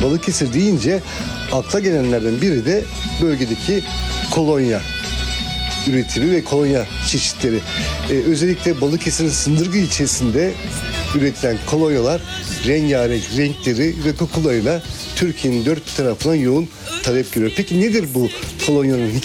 Balıkesir deyince akla gelenlerden biri de bölgedeki kolonya üretimi ve kolonya çeşitleri. Özellikle Balıkesir'in Sındırgı ilçesinde üretilen kolonyalar rengarenk renkleri ve kokularıyla Türkiye'nin dört bir tarafına yoğun talep görüyor. Peki nedir bu kolonyanın